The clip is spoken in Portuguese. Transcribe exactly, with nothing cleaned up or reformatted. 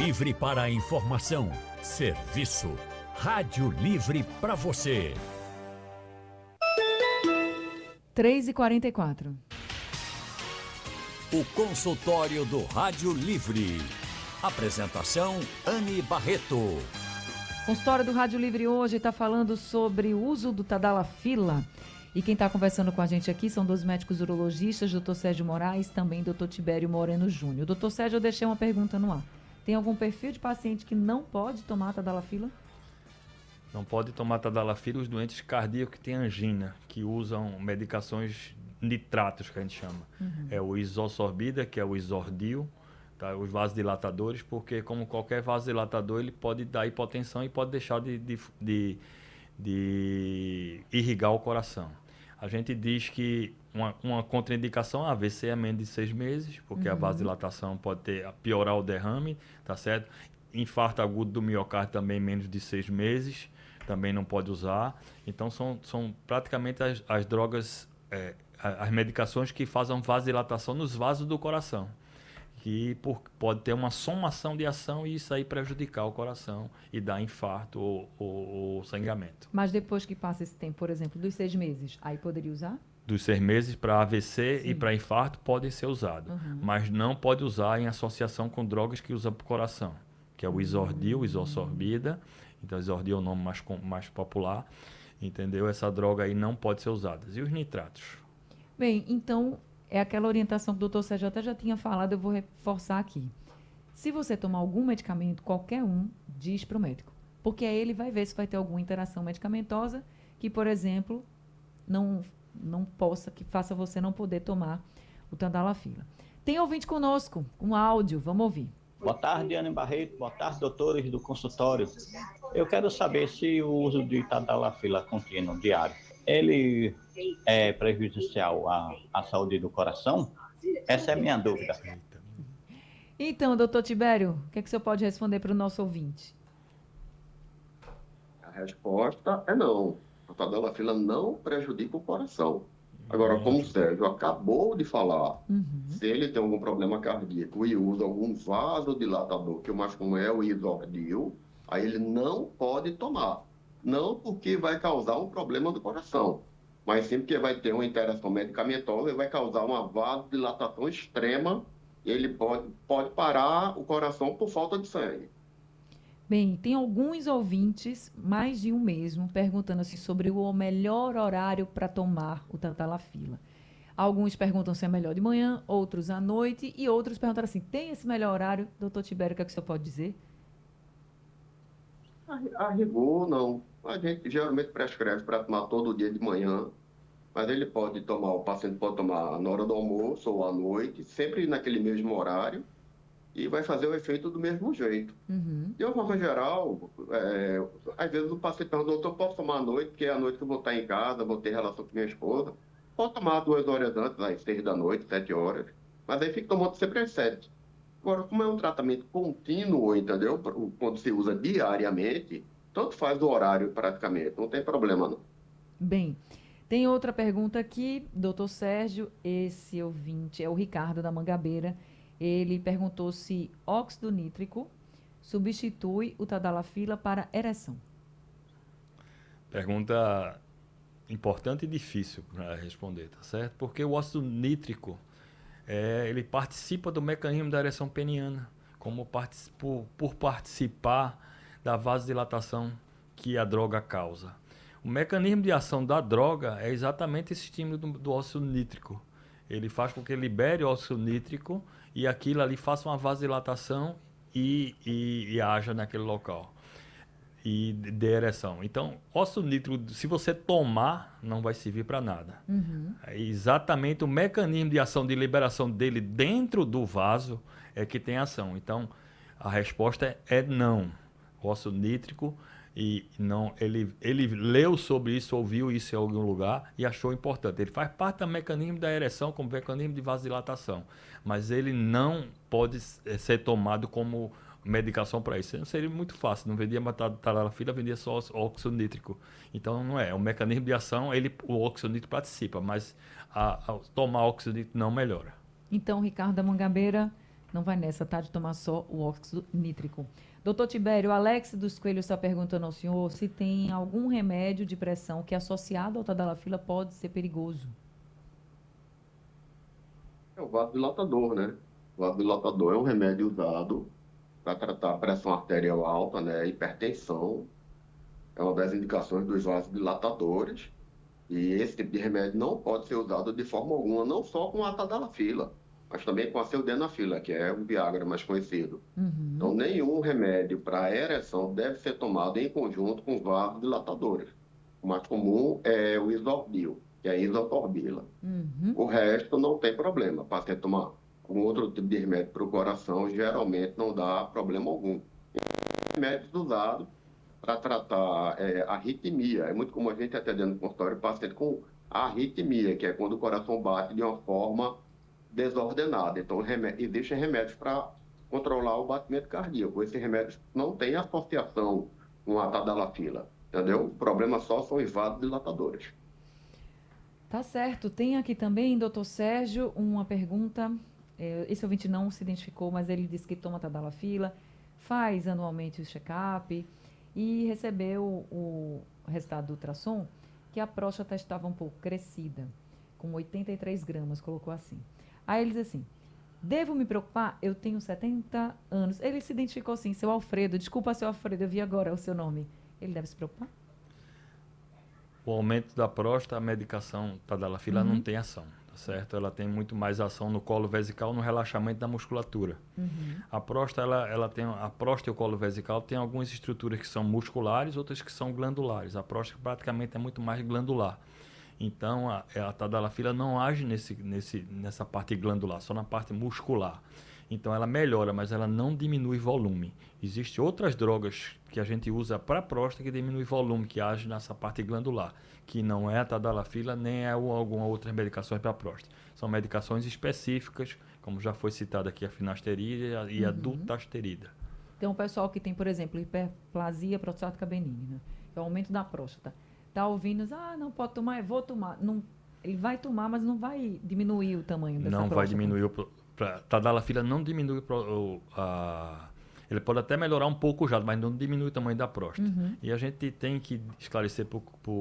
livre para a informação, serviço. Rádio Livre para você. três e quarenta e quatro. O consultório do Rádio Livre. Apresentação Anne Barreto. O consultório do Rádio Livre hoje está falando sobre o uso do Tadalafila. E quem está conversando com a gente aqui são dois médicos urologistas, doutor Sérgio Moraes e também doutor Tibério Moreno Júnior. Doutor Sérgio, eu deixei uma pergunta no ar. Tem algum perfil de paciente que não pode tomar Tadalafila? Não pode tomar Tadalafila os doentes cardíacos que têm angina, que usam medicações nitratos, que a gente chama. Uhum. É o isosorbida, que é o Isordil, tá? Os vasodilatadores, porque como qualquer vasodilatador, ele pode dar hipotensão e pode deixar de, de, de, de irrigar o coração. A gente diz que uma, uma contraindicação, a A V C é menos de seis meses, porque uhum. a vasodilatação pode ter, piorar o derrame, tá certo? Infarto agudo do miocárdio também menos de seis meses, também não pode usar. Então, são, são praticamente as, as drogas, é, as medicações que fazem vasodilatação nos vasos do coração, que por, pode ter uma somação de ação e isso aí prejudicar o coração e dar infarto ou, ou, ou sangramento. Mas depois que passa esse tempo, por exemplo, dos seis meses, aí poderia usar? Dos seis meses para A V C Sim. e para infarto podem ser usados, uhum. mas não pode usar em associação com drogas que usam para o coração, que é o Isordil, o Isosorbida. Então, Isordil é o nome mais, mais popular, entendeu? Essa droga aí não pode ser usada. E os nitratos? Bem, então, é aquela orientação que o doutor Sérgio até já tinha falado, eu vou reforçar aqui. Se você tomar algum medicamento, qualquer um, diz para o médico. Porque aí ele vai ver se vai ter alguma interação medicamentosa que, por exemplo, não, não possa, que faça você não poder tomar o Tadalafila. Tem ouvinte conosco, um áudio, vamos ouvir. Boa tarde, Anne Barreto. Boa tarde, doutores do consultório. Eu quero saber se o uso de Tadalafila contínuo diário, ele é prejudicial à, à saúde do coração? Essa é a minha dúvida. Então, doutor Tibério, o que, é que o senhor pode responder para o nosso ouvinte? A resposta é não. A Tadalafila não prejudica o coração. Agora, como o Sérgio acabou de falar, uhum. se ele tem algum problema cardíaco e usa algum vasodilatador, que o mais comum é o Isordil, aí ele não pode tomar. Não porque vai causar um problema do coração, mas sim porque vai ter uma interação medicamentosa e vai causar uma vasodilatação extrema e ele pode, pode parar o coração por falta de sangue. Bem, tem alguns ouvintes, mais de um mesmo, perguntando assim, sobre o melhor horário para tomar o Tadalafila. Alguns perguntam se é melhor de manhã, outros à noite, e outros perguntaram assim, tem esse melhor horário? Doutor Tibério, o que, é que o senhor pode dizer? A, a rigor, não. A gente geralmente prescreve para tomar todo dia de manhã, mas ele pode tomar, o paciente pode tomar na hora do almoço ou à noite, sempre naquele mesmo horário, e vai fazer o efeito do mesmo jeito. Uhum. De uma forma geral, é, às vezes o paciente pergunta, doutor, posso tomar à noite, porque é à noite que eu vou estar em casa, vou ter relação com minha esposa. Pode tomar duas horas antes, às seis da noite, sete horas, mas aí fica tomando sempre às sete. Agora, como é um tratamento contínuo, entendeu? Quando se usa diariamente, tanto faz o horário praticamente, não tem problema não. Bem, tem outra pergunta aqui, doutor Sérgio, esse ouvinte é o Ricardo da Mangabeira. Ele perguntou se óxido nítrico substitui o Tadalafila para ereção. Pergunta importante e difícil para responder, tá certo? Porque o óxido nítrico, é, ele participa do mecanismo da ereção peniana, como por, por participar da vasodilatação que a droga causa. O mecanismo de ação da droga é exatamente esse estímulo do, do óxido nítrico. Ele faz com que libere o óxido nítrico e aquilo ali faça uma vasodilatação e, e, e haja naquele local. E de ereção. Então, óxido nítrico, se você tomar, não vai servir para nada. Uhum. É exatamente o mecanismo de ação de liberação dele dentro do vaso é que tem ação. Então, a resposta é, é não. Óxido nítrico, e não, ele, ele leu sobre isso, ouviu isso em algum lugar e achou importante. Ele faz parte do mecanismo da ereção como mecanismo de vasodilatação, mas ele não pode ser tomado como medicação para isso. Não seria muito fácil, não vendia Tadalafila, vendia só óxido nítrico. Então não é, o mecanismo de ação, ele, o óxido nítrico participa, mas a, a, tomar óxido nítrico não melhora. Então, Ricardo da Mangabeira, não vai nessa, tá? De tomar só o óxido nítrico. Doutor Tibério, o Alex dos Coelhos está perguntando ao senhor se tem algum remédio de pressão que associado ao tadalafila pode ser perigoso. É o vasodilatador, né? O vasodilatador é um remédio usado para tratar a pressão arterial alta, né? Hipertensão. É uma das indicações dos vasodilatadores. E esse tipo de remédio não pode ser usado de forma alguma, não só com a tadalafila, mas também com a sildenafila, que é o Viagra mais conhecido. Uhum. Então, nenhum remédio para ereção deve ser tomado em conjunto com vasodilatadores. O mais comum é o isorbil, que é a isotorbila. Uhum. O resto não tem problema. O paciente tomar com outro tipo de remédio para o coração, geralmente não dá problema algum. Remédios usados para tratar é, arritmia. É muito comum a gente atender no consultório paciente com arritmia, que é quando o coração bate de uma forma desordenada. Então, remé- existem remédios para controlar o batimento cardíaco. Esses remédios não têm associação com a tadalafila, entendeu? O problema só são os vasodilatadores. Tá certo. Tem aqui também, doutor Sérgio, uma pergunta. É, esse ouvinte não se identificou, mas ele disse que toma tadalafila, faz anualmente o check-up e recebeu o resultado do ultrassom que a próstata estava um pouco crescida, com oitenta e três gramas, colocou assim. Aí ele diz assim, devo me preocupar? Eu tenho setenta anos. Ele se identificou assim, seu Alfredo. Desculpa, seu Alfredo, eu vi agora o seu nome. Ele deve se preocupar? O aumento da próstata, a medicação tadalafila Uhum. não tem ação, tá certo? Ela tem muito mais ação no colo vesical, no relaxamento da musculatura. Uhum. A próstata, ela, ela tem, a próstata e o colo vesical tem algumas estruturas que são musculares, outras que são glandulares. A próstata praticamente é muito mais glandular. Então, a, a tadalafila não age nesse, nesse, nessa parte glandular, só na parte muscular. Então, ela melhora, mas ela não diminui volume. Existem outras drogas que a gente usa para a próstata que diminui volume, que age nessa parte glandular, que não é a tadalafila, nem é alguma outras medicações para a próstata. São medicações específicas, como já foi citada aqui, a finasterida e a, e a Uhum. dutasterida. Então, o pessoal que tem, por exemplo, hiperplasia prostática benigna, que é o aumento da próstata, tá ouvindo, ah, não pode tomar, eu vou tomar. Não, ele vai tomar, mas não vai diminuir o tamanho dessa Não próstata. vai diminuir o... pro- pra- Tadalafila não diminui o, pro- o- a... Ele pode até melhorar um pouco já, mas não diminui o tamanho da próstata. Uhum. E a gente tem que esclarecer para